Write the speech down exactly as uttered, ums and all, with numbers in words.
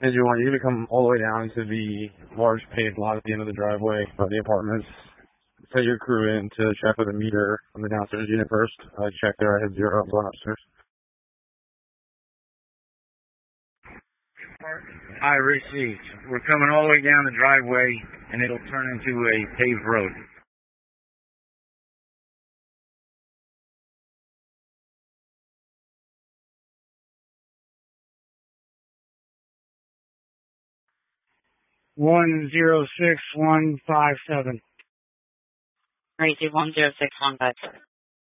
And you want you to come all the way down to the large paved lot at the end of the driveway by the apartments. Set your crew in to check with the meter on the downstairs unit first. I checked there, I had zero. I'm going upstairs. I received. We're coming all the way down the driveway, and it'll turn into a paved road. One zero six one five seven. Crazy one zero six one five seven.